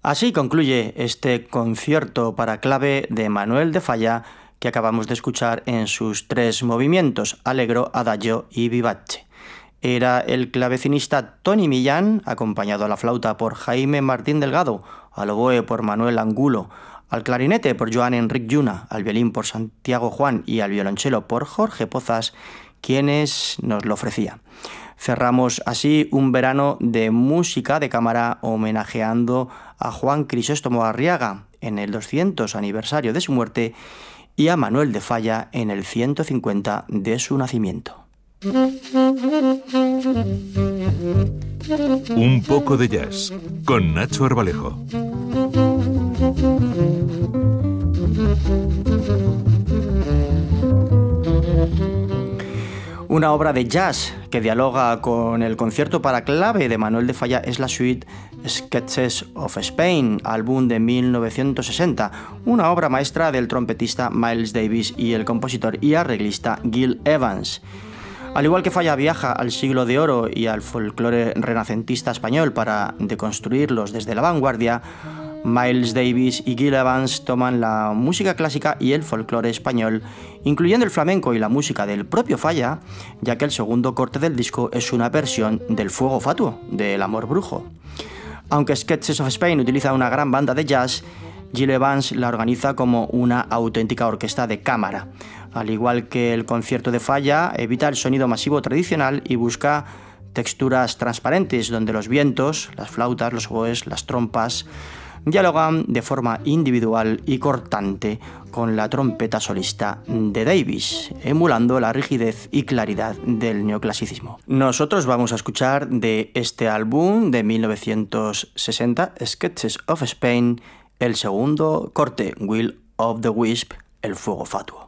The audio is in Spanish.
Así concluye este concierto para clave de Manuel de Falla que acabamos de escuchar en sus 3 movimientos, Allegro, Adagio y Vivace. Era el clavecinista Toni Millán, acompañado a la flauta por Jaime Martín Delgado, al oboe por Manuel Angulo, al clarinete por Joan Enric Lluna, al violín por Santiago Juan y al violonchelo por Jorge Pozas, quienes nos lo ofrecían. Cerramos así un verano de música de cámara homenajeando a Juan Crisóstomo Arriaga en el 200 aniversario de su muerte y a Manuel de Falla en el 150 de su nacimiento. Un poco de jazz con Nacho Arbalejo. Una obra de jazz que dialoga con el concierto para clave de Manuel de Falla es la suite Sketches of Spain, álbum de 1960, una obra maestra del trompetista Miles Davis y el compositor y arreglista Gil Evans. Al igual que Falla viaja al siglo de oro y al folclore renacentista español para deconstruirlos desde la vanguardia, Miles Davis y Gil Evans toman la música clásica y el folclore español, incluyendo el flamenco y la música del propio Falla, ya que el segundo corte del disco es una versión del Fuego Fatuo, del Amor Brujo. Aunque Sketches of Spain utiliza una gran banda de jazz, Gil Evans la organiza como una auténtica orquesta de cámara. Al igual que el concierto de Falla, evita el sonido masivo tradicional y busca texturas transparentes donde los vientos, las flautas, los oboes, las trompas dialogan de forma individual y cortante con la trompeta solista de Davis, emulando la rigidez y claridad del neoclasicismo. Nosotros vamos a escuchar de este álbum de 1960, Sketches of Spain, el segundo corte, Will of the Wisp, el Fuego Fatuo.